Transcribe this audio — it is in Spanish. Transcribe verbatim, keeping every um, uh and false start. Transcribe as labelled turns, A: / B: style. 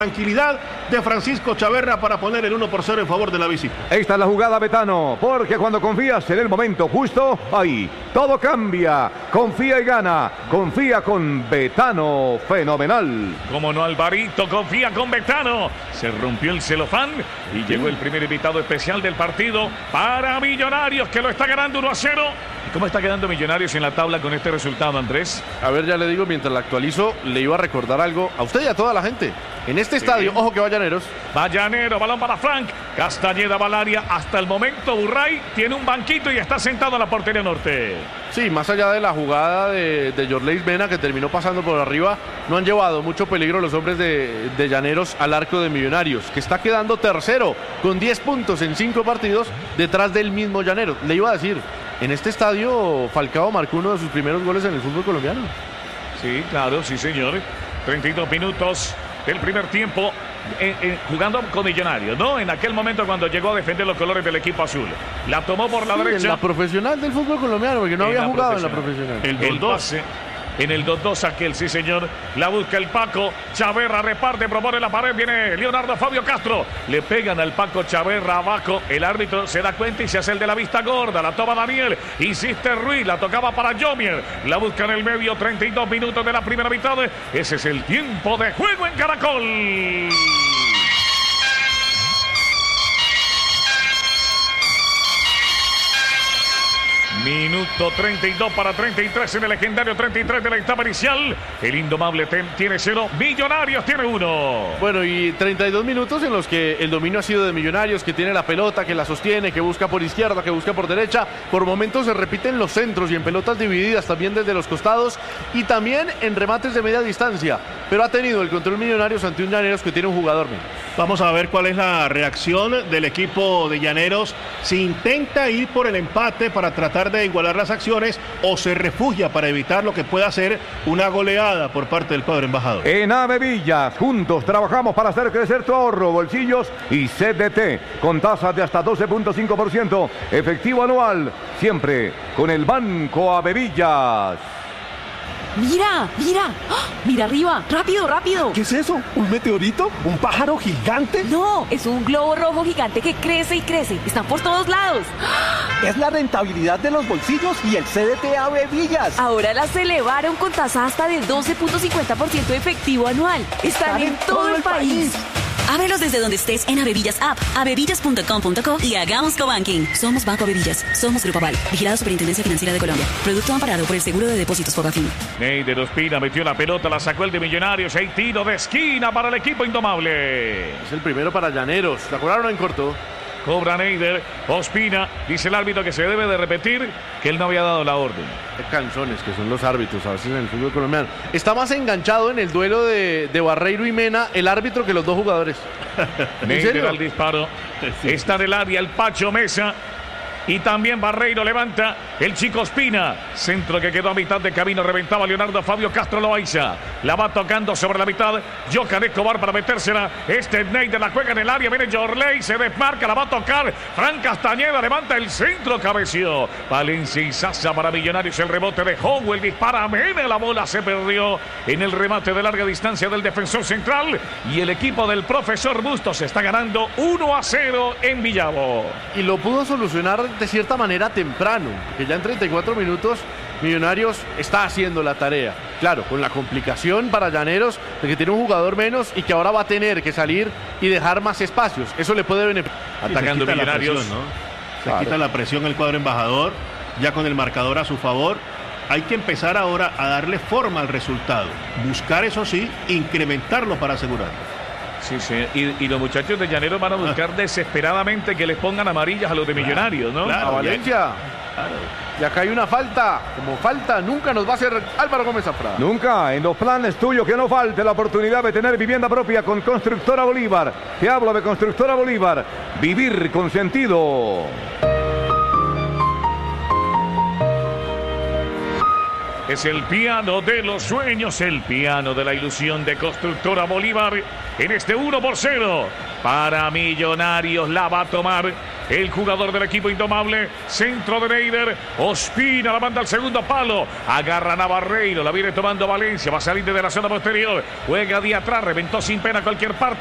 A: Tranquilidad de Francisco Chaverra para poner el uno por cero en favor de la visita.
B: Esta es la jugada, Betano, porque cuando confías en el momento justo, ahí todo cambia. Confía y gana. Confía con Betano. Fenomenal.
C: Como no, Alvarito, confía con Betano. Se rompió el celofán y llegó el primer invitado especial del partido para Millonarios, que lo está ganando uno a cero. ¿Y cómo está quedando Millonarios en la tabla con este resultado, Andrés?
D: A ver, ya le digo, mientras la actualizo, le iba a recordar algo a usted y a toda la gente. En este sí. estadio, ojo que va Llaneros.
C: Va Llanero, balón para Frank. Castañeda, Valaria. Hasta el momento, Burray tiene un banquito y está sentado en la portería norte.
D: Sí, más allá de la jugada de, de Yorleis Mena, que terminó pasando por arriba, no han llevado mucho peligro los hombres de, de Llaneros al arco de Millonarios, que está quedando tercero con diez puntos en cinco partidos detrás del mismo Llaneros. Le iba a decir, en este estadio Falcao marcó uno de sus primeros goles en el fútbol colombiano.
C: Sí, claro, sí señor. treinta y dos minutos del primer tiempo eh, eh, jugando con Millonarios, ¿no? En aquel momento cuando llegó a defender los colores del equipo azul. La tomó por la
D: sí,
C: derecha.
D: En la profesional del fútbol colombiano, porque no
C: en
D: había jugado en la profesional.
C: El, el pase en el dos dos aquel, sí señor. La busca el Paco. Chaverra reparte, propone la pared. Viene Leonardo Fabio Castro. Le pegan al Paco Chaverra abajo. El árbitro se da cuenta y se hace el de la vista gorda. La toma Daniel. Insiste Ruiz. La tocaba para Jomier. La busca en el medio. treinta y dos minutos de la primera mitad. Ese es el tiempo de juego en Caracol. Minuto treinta y dos para treinta y tres en el legendario treinta y tres de la etapa inicial. El indomable tiene cero, Millonarios tiene uno.
D: Bueno, y treinta y dos minutos en los que el dominio ha sido de Millonarios, que tiene la pelota, que la sostiene, que busca por izquierda, que busca por derecha. Por momentos se repiten los centros y en pelotas divididas también desde los costados y también en remates de media distancia. Pero ha tenido el control Millonarios ante un Llaneros que tiene un jugador menos.
A: Vamos a ver cuál es la reacción del equipo de Llaneros. Si intenta ir por el empate para tratar de igualar las acciones o se refugia para evitar lo que pueda ser una goleada por parte del cuadro embajador.
B: En Avevillas, juntos trabajamos para hacer crecer tu ahorro, bolsillos y C D T con tasas de hasta doce punto cinco por ciento efectivo anual, siempre con el Banco Avevillas.
E: ¡Mira! ¡Mira! ¡Oh! ¡Mira arriba! ¡Rápido, rápido!
F: ¿Qué es eso? ¿Un meteorito? ¿Un pájaro gigante?
E: No, es un globo rojo gigante que crece y crece. Están por todos lados.
F: Es la rentabilidad de los bolsillos y el C D T Avevillas.
E: Ahora las elevaron con tasa hasta del doce punto cincuenta por ciento efectivo anual. Están, Están en, en todo, todo el país. país.
G: Ábrelos desde donde estés en Avevillas App, avevillas punto com punto co y hagamos cobanking. Somos Banco Avevillas. Somos Grupo Aval. Vigilado Superintendencia Financiera de Colombia. Producto amparado por el Seguro de Depósitos Fogafín.
C: Neider Ospina metió la pelota, la sacó el de Millonarios. Hay tiro de esquina para el equipo indomable.
D: Es el primero para Llaneros. La cobraron en corto.
C: Cobra Neider, Ospina, dice el árbitro que se debe de repetir que él no había dado la orden.
D: Qué canzones que son los árbitros a veces en el fútbol colombiano. Está más enganchado en el duelo de, de Barreiro y Mena el árbitro que los dos jugadores.
C: Neider al disparo, sí. Está en el área el Pacho Mesa. Y también Barreiro levanta el chico Ospina. Centro que quedó a mitad de camino. Reventaba Leonardo Fabio Castro Loaiza. La va tocando sobre la mitad. Jocan Escobar para metérsela. Este Neider la juega en el área. Viene Yorley. Se desmarca. La va a tocar. Fran Castañeda levanta el centro. Cabeció. Valencia y Sasa para Millonarios. El rebote de Howell. Dispara Mena. La bola se perdió en el remate de larga distancia del defensor central. Y el equipo del profesor Bustos está ganando uno a cero en Villavo.
D: Y lo pudo solucionar de cierta manera temprano, que ya en treinta y cuatro minutos Millonarios está haciendo la tarea. Claro, con la complicación para Llaneros de que tiene un jugador menos y que ahora va a tener que salir y dejar más espacios. Eso le puede beneficiar.
C: Atacando Millonarios,
A: presión, ¿no? Se claro. quita la presión el cuadro embajador, ya con el marcador a su favor. Hay que empezar ahora a darle forma al resultado. Buscar, eso sí, incrementarlo para asegurarlo.
C: Sí, sí, y, y los muchachos de Llaneros van a buscar desesperadamente que les pongan amarillas a los de Millonarios, ¿no?
D: Claro, a Valencia. Claro. Y acá hay una falta. Como falta, nunca nos va a hacer Álvaro Gómez Zafra.
B: Nunca, en los planes tuyos que no falte la oportunidad de tener vivienda propia con Constructora Bolívar. Te hablo de Constructora Bolívar. Vivir con sentido.
C: Es el piano de los sueños, el piano de la ilusión de Constructora Bolívar en este uno por cero. Para Millonarios la va a tomar el jugador del equipo indomable. Centro de Neider. Ospina la manda al segundo palo. Agarra a Barreiro. La viene tomando Valencia. Va a salir desde la zona posterior. Juega de atrás. Reventó sin pena cualquier parte.